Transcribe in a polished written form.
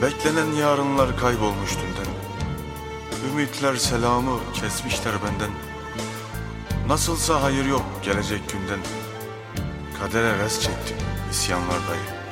Beklenen yarınlar kaybolmuş dünden. Ümitler selamı kesmişler benden. Nasılsa hayır yok gelecek günden. Kadere res çektim isyanlardayım.